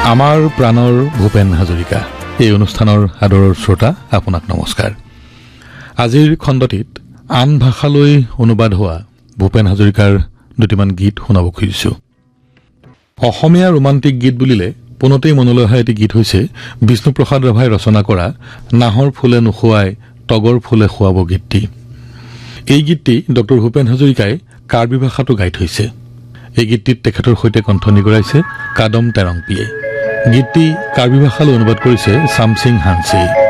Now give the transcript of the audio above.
আমাৰ প্ৰাণৰ ভূপেন হাজৰিকা এই অনুষ্ঠানৰ আদৰৰ শ্ৰোতা আপোনাক নমস্কাৰ। আজিৰ খণ্ডটিত আন ভাষালৈ অনুবাদ হোৱা ভূপেন হাজৰিকাৰ দুটিমান গীত শুনাব খুজিছো। অসমীয়া ৰোমান্টিক গীত বুলিলে পোনতেই মনলৈ অহা এটি গীত হৈছে বিষ্ণুপ্ৰসাদ ৰাভাই ৰচনা কৰা নাহৰ ফুলে নুখুৱাই তগৰ ফুলে খুৱাব গীতটি। এই গীতটি ডক্টৰ ভূপেন হাজৰিকাই কাৰ্বি ভাষাতো গাই থৈছে। এই গীতটিত তেখেতৰ সৈতে কণ্ঠনি কৰাইছে কাদম তেৰংপিয়ে। গীতটি কাৰ্বি ভাষালৈ অনুবাদ কৰিছে চামসিং হানছি।